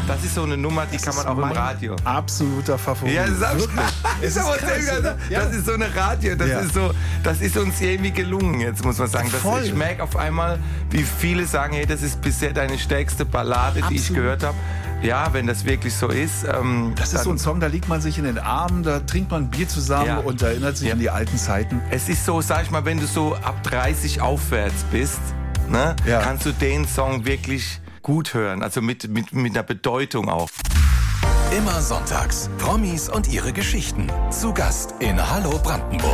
Das ist so eine Nummer, die kann man auch im Radio. Absoluter Favorit. Ja, das ist so eine Radio, das ist uns irgendwie gelungen, jetzt muss man sagen. Ich merke auf einmal, wie viele sagen, hey, das ist bisher deine stärkste Ballade, die ich gehört habe. Ja, wenn das wirklich so ist. Das ist so ein Song, da liegt man sich in den Armen, da trinkt man ein Bier zusammen und erinnert sich an die alten Zeiten. Es ist so, sag ich mal, wenn du so ab 30 aufwärts bist, ne, kannst du den Song wirklich gut hören. Also mit einer Bedeutung auch. Immer sonntags. Promis und ihre Geschichten. Zu Gast in Hallo Brandenburg.